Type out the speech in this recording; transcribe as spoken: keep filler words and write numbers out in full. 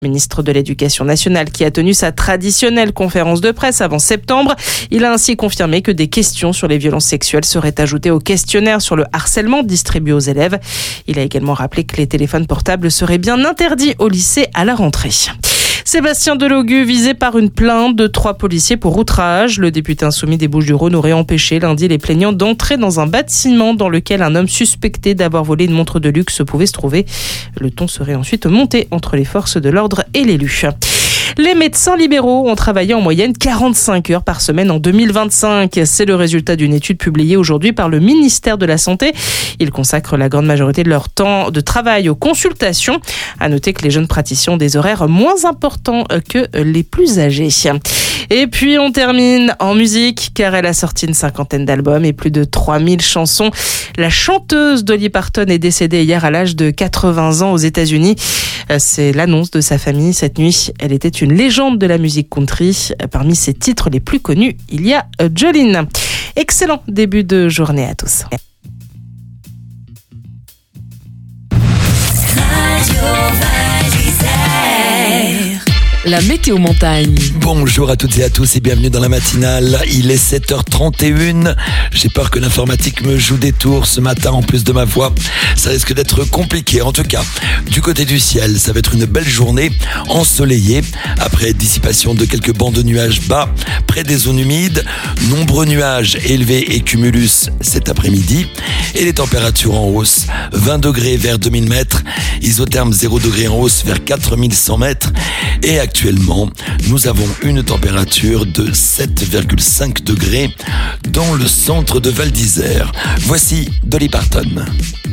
Ministre de l'Éducation nationale qui a tenu sa traditionnelle conférence de presse avant septembre. Il a ainsi confirmé que des questions sur les violences sexuelles seraient ajoutées au questionnaire sur le harcèlement distribué aux élèves. Il a également rappelé que les téléphones portables seraient bien interdits au lycée à la rentrée. Sébastien Delogu visé par une plainte de trois policiers pour outrage. Le député insoumis des Bouches-du-Rhône aurait empêché lundi les plaignants d'entrer dans un bâtiment dans lequel un homme suspecté d'avoir volé une montre de luxe pouvait se trouver. Le ton serait ensuite monté entre les forces de l'ordre et l'élu. Les médecins libéraux ont travaillé en moyenne quarante-cinq heures par semaine en deux mille vingt-cinq. C'est le résultat d'une étude publiée aujourd'hui par le ministère de la Santé. Ils consacrent la grande majorité de leur temps de travail aux consultations. À noter que les jeunes praticiens ont des horaires moins importants que les plus âgés. Et puis on termine en musique car elle a sorti une cinquantaine d'albums et plus de trois mille chansons. La chanteuse Dolly Parton est décédée hier à l'âge de quatre-vingts ans aux États-Unis. C'est l'annonce de sa famille cette nuit. Elle était une légende de la musique country. Parmi ses titres les plus connus, il y a Jolene. Excellent début de journée à tous. La météo montagne. Bonjour à toutes et à tous et bienvenue dans la matinale. Il est sept heures trente et une. J'ai peur que l'informatique me joue des tours ce matin en plus de ma voix. Ça risque d'être compliqué. En tout cas, du côté du ciel, ça va être une belle journée ensoleillée. Après dissipation de quelques bancs de nuages bas près des zones humides. Nombreux nuages élevés et cumulus cet après-midi. Et les températures en hausse. vingt degrés vers deux mille mètres. Isotherme zéro degré en hausse vers quatre mille cent mètres. Et actuellement, nous avons une température de sept virgule cinq degrés dans le centre de Val d'Isère. Voici Dolly Parton.